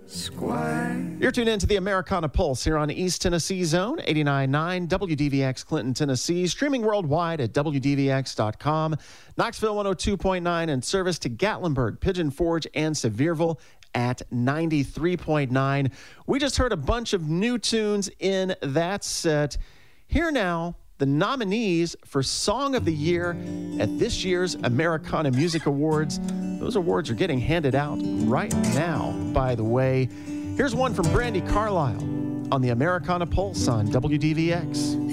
Squire. You're tuned in to the Americana Pulse here on East Tennessee Zone, 89.9 WDVX Clinton, Tennessee, streaming worldwide at WDVX.com, Knoxville 102.9, and service to Gatlinburg, Pigeon Forge, and Sevierville at 93.9. We just heard a bunch of new tunes in that set. Here now, the nominees for Song of the Year at this year's Americana Music Awards. Those awards are getting handed out right now, by the way. Here's one from Brandi Carlile on the Americana Pulse on WDVX.